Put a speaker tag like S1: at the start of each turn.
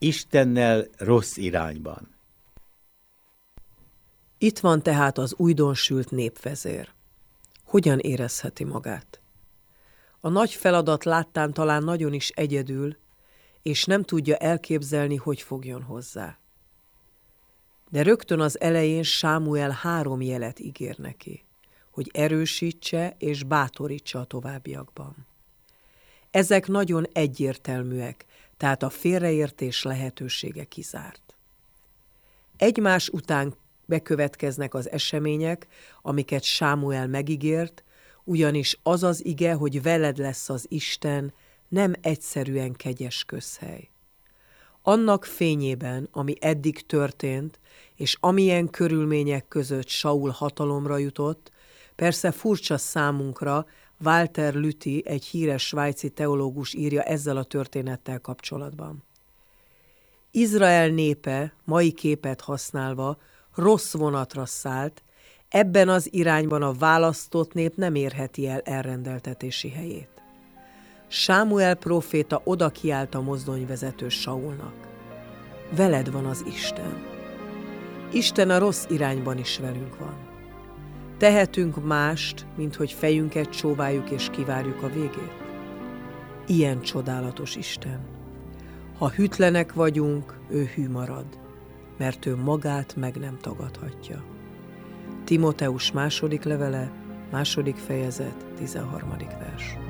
S1: Istennel rossz irányban.
S2: Itt van tehát az újdonsült népvezér. Hogyan érezheti magát? A nagy feladat láttán talán nagyon is egyedül, és nem tudja elképzelni, hogy fogjon hozzá. De rögtön az elején Sámuel 3 jelet ígér neki, hogy erősítse és bátorítsa a továbbiakban. Ezek nagyon egyértelműek, tehát a félreértés lehetősége kizárt. Egymás után bekövetkeznek az események, amiket Sámuel megígért, ugyanis az az ige, hogy veled lesz az Isten, nem egyszerűen kegyes közhely. Annak fényében, ami eddig történt, és amilyen körülmények között Saul hatalomra jutott, persze furcsa számunkra, Walter Lüthi, egy híres svájci teológus írja ezzel a történettel kapcsolatban. Izrael népe, mai képet használva, rossz vonatra szállt, ebben az irányban a választott nép nem érheti el elrendeltetési helyét. Sámuel próféta oda kiált a mozdonyvezető Saulnak. Veled van az Isten. Isten a rossz irányban is velünk van. Tehetünk mást, mint hogy fejünket csóváljuk és kivárjuk a végét? Ilyen csodálatos Isten. Ha hűtlenek vagyunk, ő hű marad, mert ő magát meg nem tagadhatja. Timóteus 2. levele, 2. fejezet, 13. vers.